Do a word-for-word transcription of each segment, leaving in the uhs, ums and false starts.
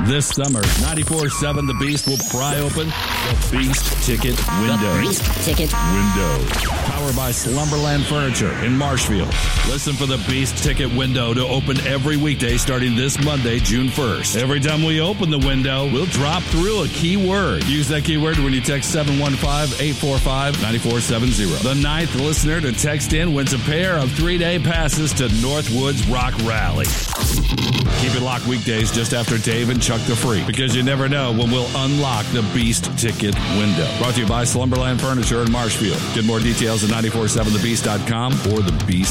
This summer, ninety-four seven The Beast will pry open the Beast Ticket Window. The Beast Ticket Window. Powered by Slumberland Furniture in Marshfield. Listen for the Beast Ticket Window to open every weekday starting this Monday, June first. Every time we open the window, we'll drop through a keyword. Use that keyword when you text seven one five, eight four five, nine four seven zero. The ninth listener to text in wins a pair of three-day passes to Northwoods Rock Rally. Keep it locked weekdays just after Dave and Chuck the Freak, because you never know when we'll unlock the Beast Ticket Window. Brought to you by Slumberland Furniture in Marshfield. Get more details at nine four seven the beast dot com or the Beast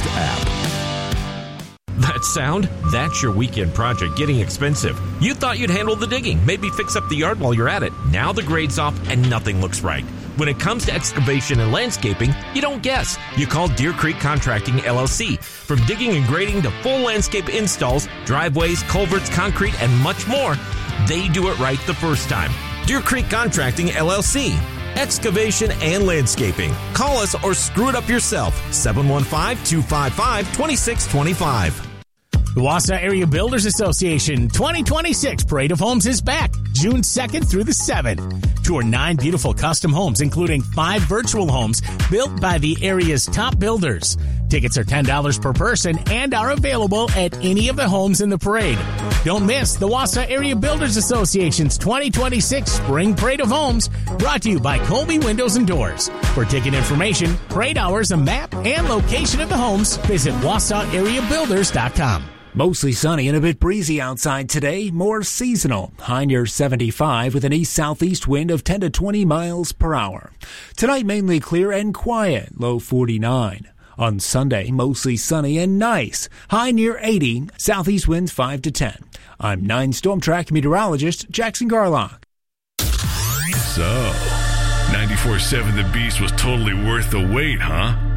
app. That sound? That's your weekend project getting expensive. You thought you'd handle the digging, maybe fix up the yard while you're at it. Now the grade's off and nothing looks right. When it comes to excavation and landscaping, you don't guess. You call Deer Creek Contracting, L L C. From digging and grading to full landscape installs, driveways, culverts, concrete, and much more, they do it right the first time. Deer Creek Contracting, L L C. Excavation and landscaping. Call us or screw it up yourself. seven one five, two five five, two six two five. The Wausau Area Builders Association twenty twenty-six Parade of Homes is back June second through the seventh. Tour nine beautiful custom homes, including five virtual homes built by the area's top builders. Tickets are ten dollars per person and are available at any of the homes in the parade. Don't miss the Wausau Area Builders Association's twenty twenty-six Spring Parade of Homes, brought to you by Colby Windows and Doors. For ticket information, parade hours, a map, and location of the homes, visit wausau area builders dot com. Mostly sunny and a bit breezy outside today, more seasonal. High near seventy-five with an east-southeast wind of ten to twenty miles per hour. Tonight mainly clear and quiet, low forty-nine. On Sunday, mostly sunny and nice. High near eighty, southeast winds five to ten. I'm nine Storm Track meteorologist Jackson Garlock. So, ninety-four seven The Beast was totally worth the wait, huh?